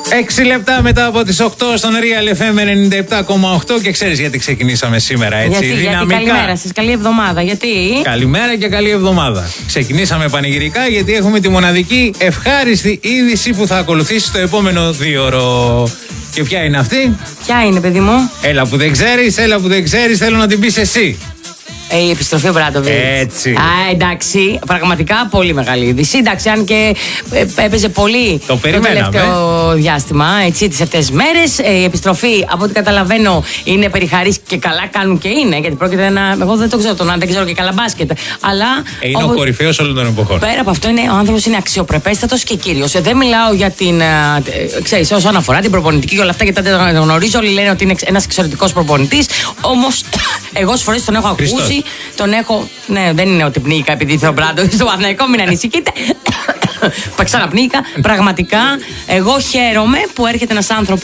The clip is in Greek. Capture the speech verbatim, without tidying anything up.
Έξι λεπτά μετά από τις οκτώ στον Real εφ εμ ενενήντα επτά κόμμα οκτώ και ξέρεις γιατί ξεκινήσαμε σήμερα έτσι γιατί, δυναμικά. Γιατί καλημέρα σας, καλή εβδομάδα, γιατί... Καλημέρα και καλή εβδομάδα. Ξεκινήσαμε πανηγυρικά γιατί έχουμε τη μοναδική ευχάριστη είδηση που θα ακολουθήσει το επόμενο δίωρο. Και ποια είναι αυτή? Ποια είναι, παιδί μου? Έλα που δεν ξέρεις, έλα που δεν ξέρεις, θέλω να την πεις εσύ. Ε, η επιστροφή ο Μπράντοβιτς. Έτσι. Α, εντάξει, πραγματικά πολύ μεγάλη είδηση. Εντάξει, αν και ε, έπαιζε πολύ το, το τελευταίο διάστημα, έτσι, τις αυτές τις μέρες. Ε, η επιστροφή, από ό,τι καταλαβαίνω, είναι περιχαρής και καλά κάνουν και είναι. Γιατί πρόκειται να. Εγώ δεν το ξέρω τον, δεν ξέρω και καλά μπάσκετ. Αλλά. Ε, είναι όπου, ο κορυφαίος όλων των εποχών. Πέρα από αυτό, είναι, ο άνθρωπος είναι αξιοπρεπέστατος και κύριος. Ε, δεν μιλάω για την. Ε, ξέρεις, όσον αφορά την προπονητική και όλα αυτά, γιατί δεν τον γνωρίζω. Όλοι λένε ότι είναι ένας εξαιρετικός προπονητής. Όμως, εγώ όσες φορές τον έχω Χριστός. ακούσει. Τον έχω. Ναι, δεν είναι ότι πνίγηκα επειδή ήρθε ο Μπράντοβιτς στο Παναθηναϊκό, μην ανησυχείτε. Ξαναπνίγηκα. Πραγματικά, εγώ χαίρομαι που έρχεται ένας άνθρωπος